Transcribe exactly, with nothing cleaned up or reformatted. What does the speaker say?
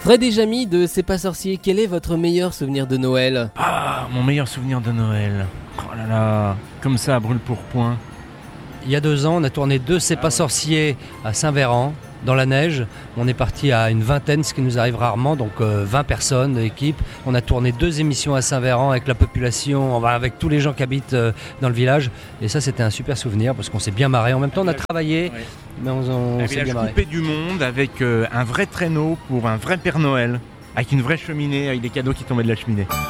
Fred et Jamy de C'est pas sorcier, quel est votre meilleur souvenir de Noël ? Ah, mon meilleur souvenir de Noël. Oh là là, comme ça, à brûle pour point. Il y a deux ans, on a tourné deux C'est pas sorcier à Saint-Véran, dans la neige. On est parti à une vingtaine, ce qui nous arrive rarement, donc euh, vingt personnes d'équipe. On a tourné deux émissions à Saint-Véran avec la population, enfin, avec tous les gens qui habitent euh, dans le village. Et ça, c'était un super souvenir parce qu'on s'est bien marré. En même temps, on a travaillé, Ouais. mais on, on Un s'est village bien marré. coupé du monde avec euh, un vrai traîneau pour un vrai Père Noël, avec une vraie cheminée, avec des cadeaux qui tombaient de la cheminée.